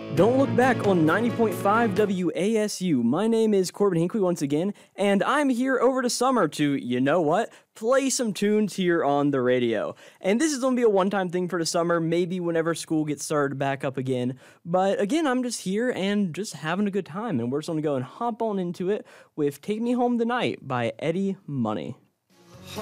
Don't look back on 90.5 WASU. My name is Corbin Hinkley once again, and I'm here over the summer to, you know what, play some tunes here on the radio. And this is going to be a one-time thing for the summer, maybe whenever school gets started back up again. But again, I'm just here and just having a good time, and we're just going to go and hop on into it with Take Me Home Tonight by Eddie Money.